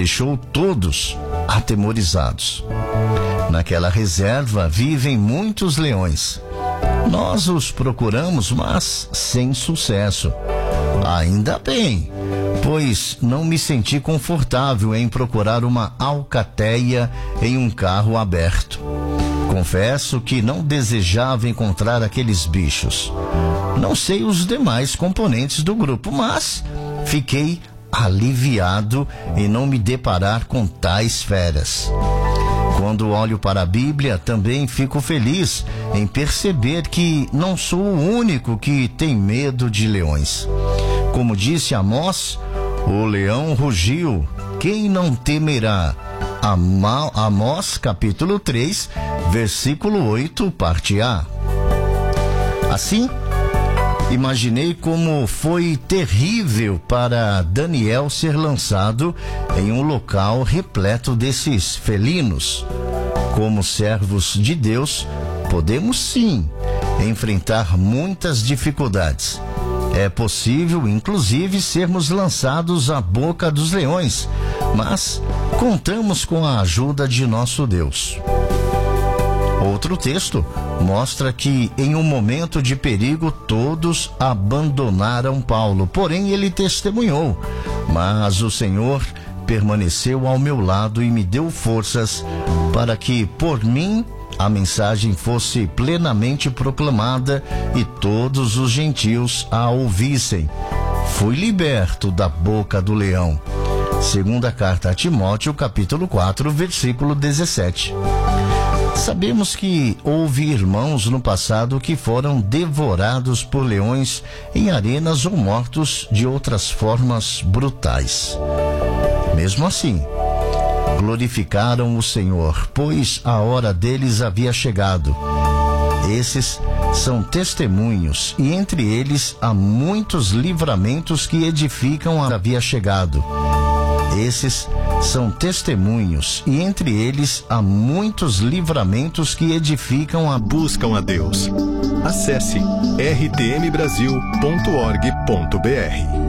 deixou todos atemorizados. Naquela reserva vivem muitos leões. Nós os procuramos, mas sem sucesso. Ainda bem, pois não me senti confortável em procurar uma alcateia em um carro aberto. Confesso que não desejava encontrar aqueles bichos. Não sei os demais componentes do grupo, mas fiquei aliviado em não me deparar com tais feras. Quando olho para a Bíblia, também fico feliz em perceber que não sou o único que tem medo de leões. Como disse Amós, o leão rugiu, quem não temerá? Amós, capítulo 3, versículo 8, parte A. Assim, imaginei como foi terrível para Daniel ser lançado em um local repleto desses felinos. Como servos de Deus, podemos sim enfrentar muitas dificuldades. É possível, inclusive, sermos lançados à boca dos leões, mas contamos com a ajuda de nosso Deus. Outro texto mostra que em um momento de perigo todos abandonaram Paulo, porém ele testemunhou, mas o Senhor permaneceu ao meu lado e me deu forças para que por mim a mensagem fosse plenamente proclamada e todos os gentios a ouvissem. Fui liberto da boca do leão. Segunda carta a Timóteo, capítulo 4, versículo 17. Sabemos que houve irmãos no passado que foram devorados por leões em arenas ou mortos de outras formas brutais. Mesmo assim, glorificaram o Senhor, pois a hora deles havia chegado. Esses são testemunhos, e entre eles há muitos livramentos que edificam havia chegado. Esses são testemunhos, e entre eles há muitos livramentos que edificam buscam a Deus. Acesse rtmbrasil.org.br.